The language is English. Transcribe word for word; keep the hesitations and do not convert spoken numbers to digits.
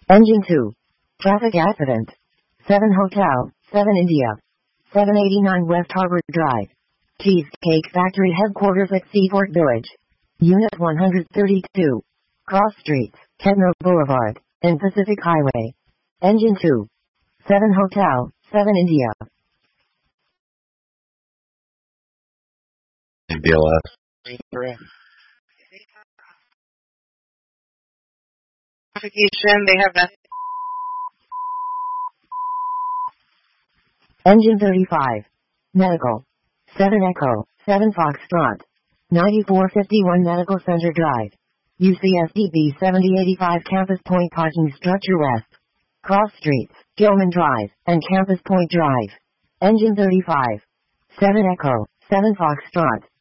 Engine two. Traffic accident. seven Hotel, seven India. seven eighty-nine West Harbor Drive. Cheesecake Factory Headquarters at Seafort Village. Unit one thirty-two. Cross Streets, Ketno Boulevard, and Pacific Highway. Engine two. seven Hotel, seven India. B L S. Verification, they have nothing. Engine thirty-five. Medical. seven Echo, seven Foxtrot. ninety-four fifty-one Medical Center Drive. U C S D B seventy eighty-five Campus Point Parking Structure West. Cross Streets, Gilman Drive, and Campus Point Drive. Engine thirty-five. seven Echo, seven Foxtrot.